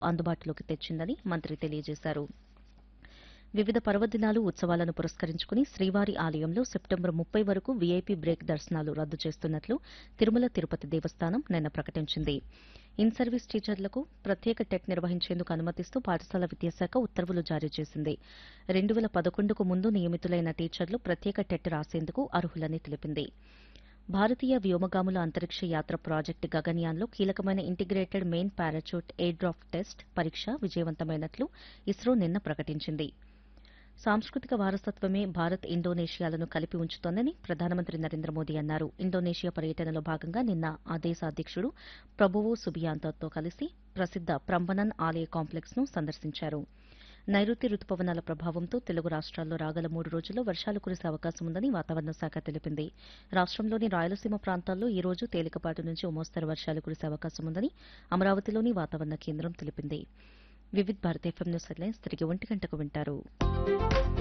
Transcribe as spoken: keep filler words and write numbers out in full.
అందుబాటులోకి తెచ్చిందని మంత్రి తెలియజేశారు. వివిధ పర్వదినాలు ఉత్సవాలను పురస్కరించుకుని శ్రీవారి ఆలయంలో సెప్టెంబర్ ముప్పై వరకు వీఐపీ బ్రేక్ దర్శనాలు రద్దు చేస్తున్నట్లు తిరుమల తిరుపతి దేవస్థానం నిన్న ప్రకటించింది. ఇన్ సర్వీస్ టీచర్లకు ప్రత్యేక టెట్ నిర్వహించేందుకు అనుమతిస్తూ పాఠశాల విద్యాశాఖ ఉత్తర్వులు జారీ చేసింది. రెండు వేల పదకొండుకు ముందు నియమితులైన టీచర్లు ప్రత్యేక టెట్ రాసేందుకు అర్హులని తెలిపింది. భారతీయ వ్యోమగాముల అంతరిక్ష యాత్ర ప్రాజెక్టు గగన్యాన్లో కీలకమైన integrated main parachute air draft test పరీక్ష విజయవంతమైనట్లు ఇస్రో నిన్న ప్రకటించింది. సాంస్కృతిక వారసత్వమే భారత్ ఇండోనేషియాలను కలిపి ఉంచుతోందని ప్రధానమంత్రి నరేంద్ర మోదీ అన్నారు. ఇండోనేషియా పర్యటనలో భాగంగా నిన్న ఆ దేశ అధ్యకుడు ప్రభువో సుబియాంతోతో కలిసి ప్రసిద్ద ప్రంబనన్ ఆలయ కాంప్లెక్స్ ను సందర్శించారు. నైరుతి రుతుపవనాల ప్రభావంతో తెలుగు రాష్ట్రాల్లో రాగల మూడు రోజుల్లో వర్షాలు కురిసే అవకాశం ఉందని వాతావరణ శాఖ తెలిపింది. రాష్ట్రంలోని రాయలసీమ ప్రాంతాల్లో ఈ రోజు తేలికపాటి నుంచి ఓ మోస్తరు వర్షాలు కురిసే అవకాశం ఉందని అమరావతిలోని వాతావరణ కేంద్రం తెలిపింది. Vividh Bharat FM news headlines తిరిగి ఒంటి గంటకు వింటారు.